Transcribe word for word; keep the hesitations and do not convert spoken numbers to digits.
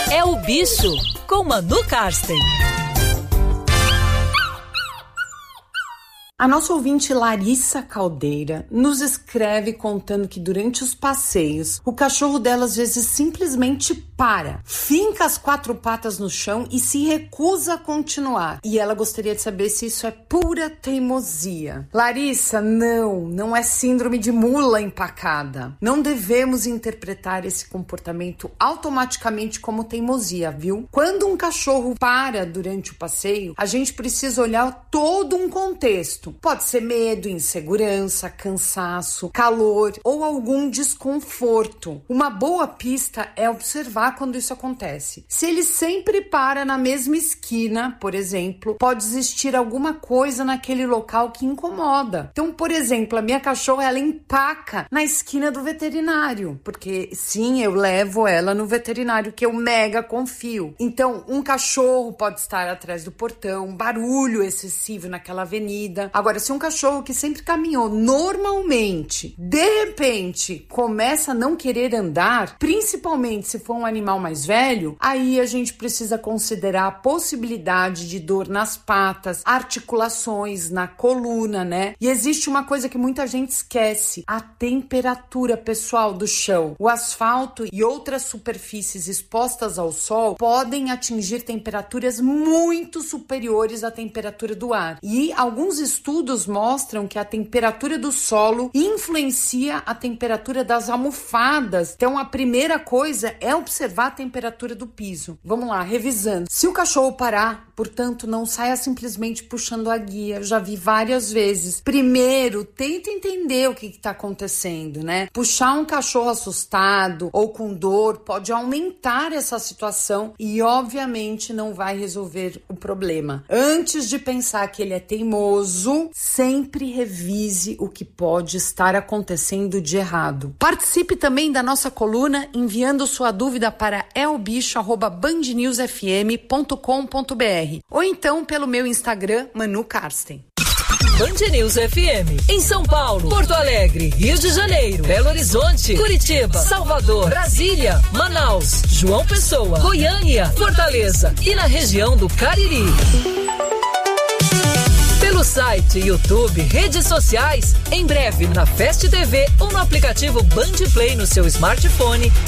É o Bicho, com Manu Karsten. A nossa ouvinte Larissa Caldeira nos escreve contando que durante os passeios, o cachorro dela às vezes simplesmente para, finca as quatro patas no chão e se recusa a continuar. E ela gostaria de saber se isso é pura teimosia. Larissa, não, não é síndrome de mula empacada. Não devemos interpretar esse comportamento automaticamente como teimosia, viu? Quando um cachorro para durante o passeio, a gente precisa olhar todo um contexto. Pode ser medo, insegurança, cansaço, calor ou algum desconforto. Uma boa pista é observar quando isso acontece. Se ele sempre para na mesma esquina, por exemplo, pode existir alguma coisa naquele local que incomoda. Então, por exemplo, a minha cachorra, ela empaca na esquina do veterinário, porque sim, eu levo ela no veterinário, que eu mega confio. Então, um cachorro pode estar atrás do portão, barulho excessivo naquela avenida. Agora, se um cachorro que sempre caminhou normalmente, de repente, começa a não querer andar, principalmente se for um animal mais velho, aí a gente precisa considerar a possibilidade de dor nas patas, articulações, na coluna, né? E existe uma coisa que muita gente esquece: a temperatura, pessoal, do chão. O asfalto e outras superfícies expostas ao sol podem atingir temperaturas muito superiores à temperatura do ar. E alguns estudos Estudos mostram que a temperatura do solo influencia a temperatura das almofadas. Então, a primeira coisa é observar a temperatura do piso. Vamos lá, revisando. Se o cachorro parar, portanto, não saia simplesmente puxando a guia. Eu já vi várias vezes. Primeiro, tenta entender o que está acontecendo, né? Puxar um cachorro assustado ou com dor pode aumentar essa situação e, obviamente, não vai resolver o problema. Antes de pensar que ele é teimoso, sempre revise o que pode estar acontecendo de errado. Participe também da nossa coluna enviando sua dúvida para elbicho arroba band news f m ponto com ponto b r ou então pelo meu Instagram, Manu Karsten. Band News F M, em São Paulo, Porto Alegre, Rio de Janeiro, Belo Horizonte, Curitiba, Salvador, Brasília, Manaus, João Pessoa, Goiânia, Fortaleza e na região do Cariri. Pelo site, YouTube, redes sociais, em breve na Fast T V ou no aplicativo Band Play no seu smartphone